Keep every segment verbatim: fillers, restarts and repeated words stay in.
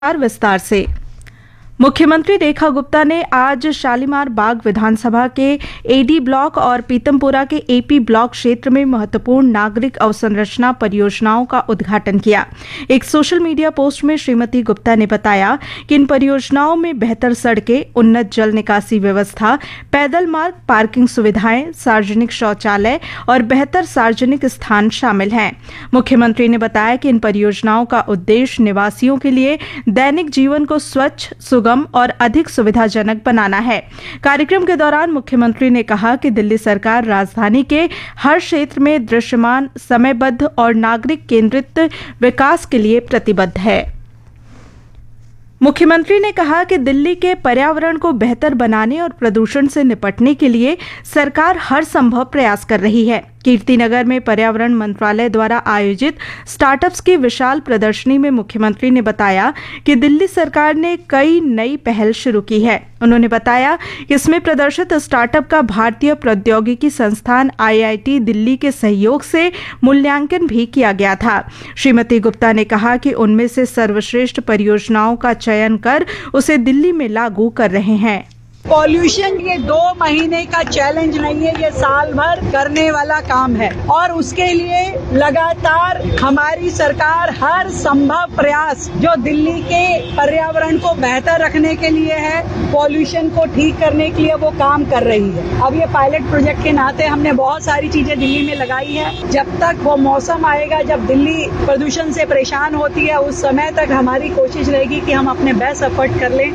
विस्तार से। मुख्यमंत्री रेखा गुप्ता ने आज शालीमार बाग विधानसभा के एडी ब्लॉक और पीतमपुरा के एपी ब्लॉक क्षेत्र में महत्वपूर्ण नागरिक अवसंरचना परियोजनाओं का उद्घाटन किया। एक सोशल मीडिया पोस्ट में श्रीमती गुप्ता ने बताया कि इन परियोजनाओं में बेहतर सड़कें, उन्नत जल निकासी व्यवस्था, पैदल मार्ग, पार्किंग सुविधाएं, सार्वजनिक शौचालय और बेहतर सार्वजनिक स्थान शामिल हैं। मुख्यमंत्री ने बताया कि इन परियोजनाओं का उद्देश्य निवासियों के लिए दैनिक जीवन को स्वच्छ, सुगम और अधिक सुविधाजनक बनाना है। कार्यक्रम के दौरान मुख्यमंत्री ने कहा कि दिल्ली सरकार राजधानी के हर क्षेत्र में दृश्यमान, समयबद्ध और नागरिक केंद्रित विकास के लिए प्रतिबद्ध है। मुख्यमंत्री ने कहा कि दिल्ली के पर्यावरण को बेहतर बनाने और प्रदूषण से निपटने के लिए सरकार हर संभव प्रयास कर रही है। कीर्तिनगर में पर्यावरण मंत्रालय द्वारा आयोजित स्टार्टअप्स की विशाल प्रदर्शनी में मुख्यमंत्री ने बताया कि दिल्ली सरकार ने कई नई पहल शुरू की है। उन्होंने बताया कि इसमें प्रदर्शित स्टार्टअप का भारतीय प्रौद्योगिकी संस्थान आई आई टी दिल्ली के सहयोग से मूल्यांकन भी किया गया था। श्रीमती गुप्ता ने कहा कि उनमें से सर्वश्रेष्ठ परियोजनाओं का चयन कर उसे दिल्ली में लागू कर रहे हैं। पॉल्यूशन ये दो महीने का चैलेंज नहीं है, ये साल भर करने वाला काम है और उसके लिए लगातार हमारी सरकार हर संभव प्रयास जो दिल्ली के पर्यावरण को बेहतर रखने के लिए है, पॉल्यूशन को ठीक करने के लिए वो काम कर रही है। अब ये पायलट प्रोजेक्ट के नाते हमने बहुत सारी चीजें दिल्ली में लगाई है। जब तक वो मौसम आएगा जब दिल्ली प्रदूषण से परेशान होती है, उस समय तक हमारी कोशिश रहेगी कि हम अपने बेस्ट एफर्ट कर लें।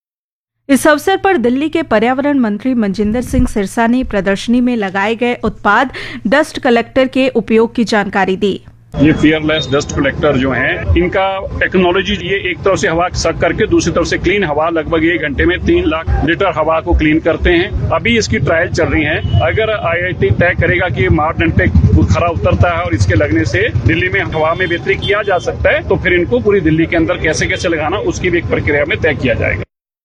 इस अवसर पर दिल्ली के पर्यावरण मंत्री मनजिंदर सिंह सिरसा ने प्रदर्शनी में लगाए गए उत्पाद डस्ट कलेक्टर के उपयोग की जानकारी दी। ये फियरलेस डस्ट कलेक्टर जो हैं, इनका टेक्नोलॉजी ये एक तरफ से हवा सक करके दूसरी तरफ से क्लीन हवा लगभग एक घंटे में तीन लाख लीटर हवा को क्लीन करते हैं। अभी इसकी ट्रायल चल रही है। अगर आई आई टी तय करेगा कि मापदंड खरा उतरता है और इसके लगने से दिल्ली में हवा में बेहतरी किया जा सकता है, तो फिर इनको पूरी दिल्ली के अंदर कैसे कैसे लगाना उसकी भी एक प्रक्रिया में तय किया जाएगा।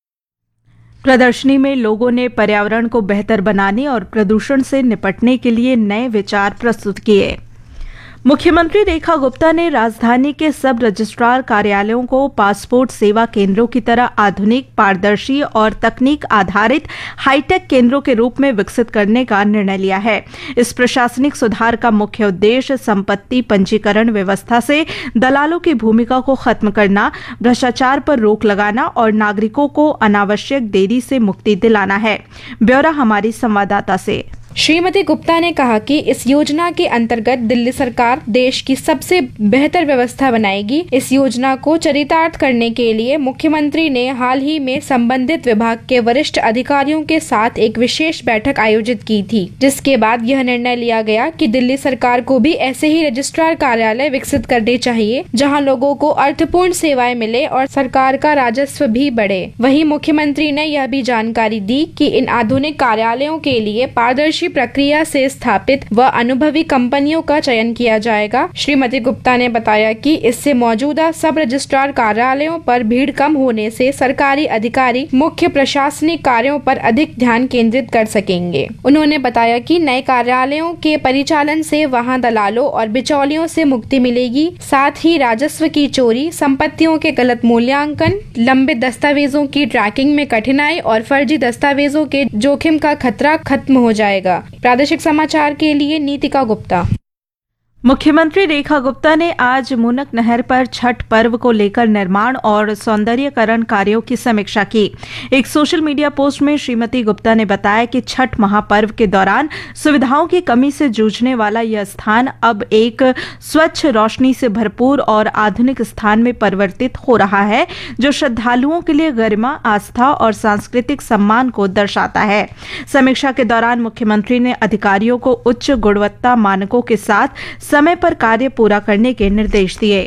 प्रदर्शनी में लोगों ने पर्यावरण को बेहतर बनाने और प्रदूषण से निपटने के लिए नए विचार प्रस्तुत किए। मुख्यमंत्री रेखा गुप्ता ने राजधानी के सब रजिस्ट्रार कार्यालयों को पासपोर्ट सेवा केंद्रों की तरह आधुनिक, पारदर्शी और तकनीक आधारित हाईटेक केंद्रों के रूप में विकसित करने का निर्णय लिया है। इस प्रशासनिक सुधार का मुख्य उद्देश्य संपत्ति पंजीकरण व्यवस्था से दलालों की भूमिका को खत्म करना, भ्रष्टाचार पर रोक लगाना और नागरिकों को अनावश्यक देरी से मुक्ति दिलाना है। ब्यौरा हमारी संवाददाता से। श्रीमती गुप्ता ने कहा कि इस योजना के अंतर्गत दिल्ली सरकार देश की सबसे बेहतर व्यवस्था बनाएगी। इस योजना को चरितार्थ करने के लिए मुख्यमंत्री ने हाल ही में संबंधित विभाग के वरिष्ठ अधिकारियों के साथ एक विशेष बैठक आयोजित की थी, जिसके बाद यह निर्णय लिया गया कि दिल्ली सरकार को भी ऐसे ही रजिस्ट्रार कार्यालय विकसित करने चाहिए, जहां लोगों को अर्थपूर्ण सेवाएं मिले और सरकार का राजस्व भी बढ़े। वहीं मुख्यमंत्री ने यह भी जानकारी दी कि इन आधुनिक कार्यालयों के लिए पारदर्शी प्रक्रिया से स्थापित व अनुभवी कंपनियों का चयन किया जाएगा। श्रीमती गुप्ता ने बताया कि इससे मौजूदा सब रजिस्ट्रार कार्यालयों पर भीड़ कम होने से सरकारी अधिकारी मुख्य प्रशासनिक कार्यों पर अधिक ध्यान केंद्रित कर सकेंगे। उन्होंने बताया कि नए कार्यालयों के परिचालन से वहां दलालों और बिचौलियों से मुक्ति मिलेगी। साथ ही राजस्व की चोरी, संपत्तियों के गलत मूल्यांकन, लंबित दस्तावेजों की ट्रैकिंग में कठिनाई और फर्जी दस्तावेजों के जोखिम का खतरा खत्म हो जाएगा। प्रादेशिक समाचार के लिए नीतिका गुप्ता। मुख्यमंत्री रेखा गुप्ता ने आज मूनक नहर पर छठ पर्व को लेकर निर्माण और सौंदर्यकरण कार्यों की समीक्षा की। एक सोशल मीडिया पोस्ट में श्रीमती गुप्ता ने बताया कि छठ महापर्व के दौरान सुविधाओं की कमी से जूझने वाला यह स्थान अब एक स्वच्छ, रोशनी से भरपूर और आधुनिक स्थान में परिवर्तित हो रहा है, जो श्रद्धालुओं के लिए गरिमा, आस्था और सांस्कृतिक सम्मान को दर्शाता है। समीक्षा के दौरान मुख्यमंत्री ने अधिकारियों को उच्च गुणवत्ता मानकों के साथ समय पर कार्य पूरा करने के निर्देश दिए।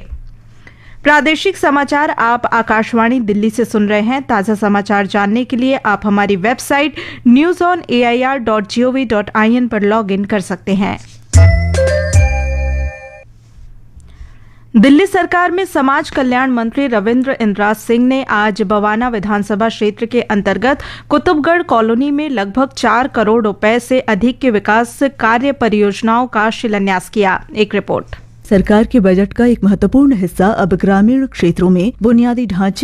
प्रादेशिक समाचार आप आकाशवाणी दिल्ली से सुन रहे हैं। ताजा समाचार जानने के लिए आप हमारी website news on A I R dot G O V dot I N पर लॉग इन कर सकते हैं। दिल्ली सरकार में समाज कल्याण मंत्री रविंद्र इंद्राज सिंह ने आज बवाना विधानसभा क्षेत्र के अंतर्गत कुतुबगढ़ कॉलोनी में लगभग चार करोड़ रुपए से अधिक के विकास कार्य परियोजनाओं का शिलान्यास किया। एक रिपोर्ट। सरकार के बजट का एक महत्वपूर्ण हिस्सा अब ग्रामीण क्षेत्रों में बुनियादी ढांचे